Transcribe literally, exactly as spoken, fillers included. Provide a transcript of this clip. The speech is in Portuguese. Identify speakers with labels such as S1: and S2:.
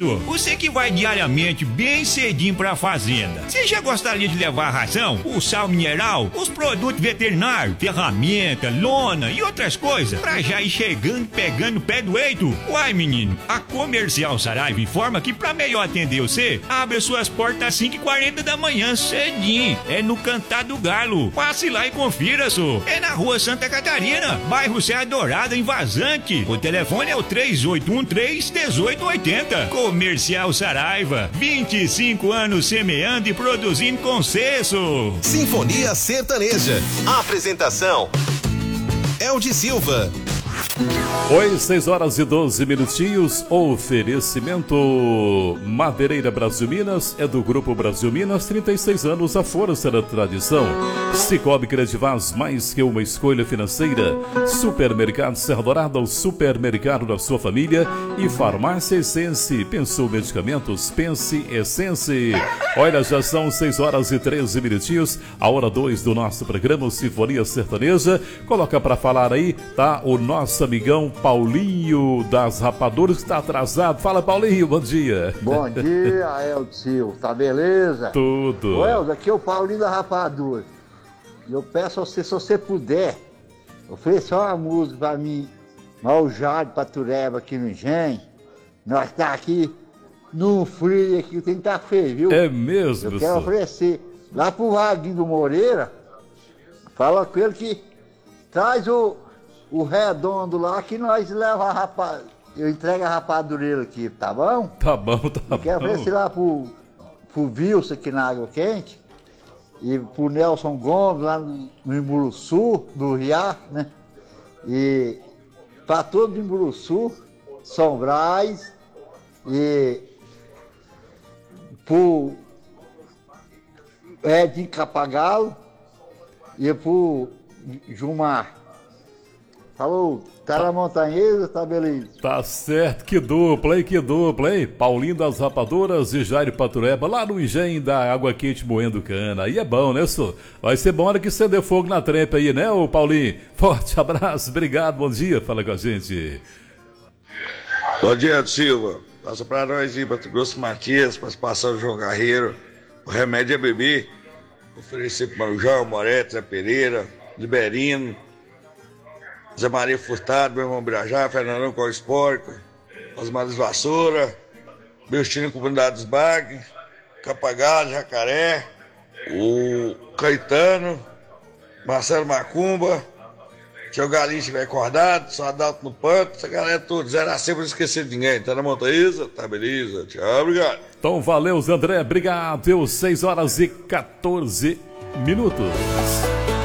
S1: Isso, você que vai diariamente bem cedinho pra fazenda. Você já gostaria de levar a ração, o sal mineral, os produtos veterinários, ferramenta, lona e outras coisas, pra já ir chegando pegando o pé do eito? Uai, menino, a Comercial Saraiva informa que pra melhor atender você, abre suas portas às cinco e quarenta da manhã, cedinho. É no Cantar do Galo. Passe lá e confira, só. É na Rua Santa Catarina, bairro Serra Dourada, em Vazante. O telefone é o três oito um três, um oito oito zero. Comercial Saraiva, vinte e cinco anos semeando e produzindo com sucesso.
S2: Sinfonia Sertaneja. Apresentação: Eldi Silva.
S3: Oi, seis horas e doze minutinhos. Oferecimento Madeireira Brasil Minas é do Grupo Brasil Minas, trinta e seis anos, a força da tradição. Cicobi Credivaz, mais que uma escolha financeira. Supermercado Serra Dourada, o supermercado da sua família. E Farmácia Essence. Pensou medicamentos? Pense Essence. Olha, já são seis horas e treze minutinhos, a hora dois do nosso programa Sinfonia Sertaneja. Coloca pra falar aí, tá? O nosso amigão Paulinho das Rapaduras, que está atrasado. Fala, Paulinho, bom dia.
S4: Bom dia, Eldo Silva, tá beleza?
S3: Tudo.
S4: Ô, Eldo, aqui é o Paulinho das Rapaduras. E eu peço a você, se você puder, oferecer uma música pra mim, Maljade Patureba aqui no Engenho. Nós tá aqui no frio aqui, o tempo tá feio, viu?
S3: É mesmo,
S4: Eu quero oferecer lá pro Vaguinho do Moreira, fala com ele que traz o o redondo lá que nós leva a rapaz. Eu entrego a rapadureira aqui, tá bom?
S3: Tá bom, tá
S4: eu quero
S3: bom.
S4: oferecer lá pro, pro Wilson aqui na Água Quente e pro Nelson Gomes lá no, no Imburuçu, do Riacho, né? E pra todo o Imburuçu, São Brás e pro Edinho Capagalo e pro Gilmar. Falou, tá na montanhesa, tá beleza.
S3: Tá certo, que dupla, hein, que dupla, hein? Paulinho das Rapaduras e Jair Patureba, lá no engenho da Água Quente moendo cana. Aí é bom, né, senhor? Vai ser bom hora que você dê fogo na trepa aí, né, ô Paulinho? Forte abraço, obrigado, bom dia, fala com a gente.
S5: Bom dia, Silva. Passa pra nós ir, Mato Grosso Matias, participação do João Garreiro. O remédio é beber. Oferecer pro Marujão, Moreto, Zé Pereira, Liberino, Zé Maria Furtado, meu irmão Birajá, Fernandão Cor Esporco, Osmares Vassoura, Belstino Comunidade dos Bagre, Capagalo, Jacaré, o Caetano, Marcelo Macumba, Tio Galinho estiver acordado, só Adalto no Panto, essa galera toda, zero a cem, não esquecer de ninguém. Tá na montanha? Tá beleza, tchau, obrigado.
S3: Então valeu, Zé André, obrigado, seis horas e quatorze minutos.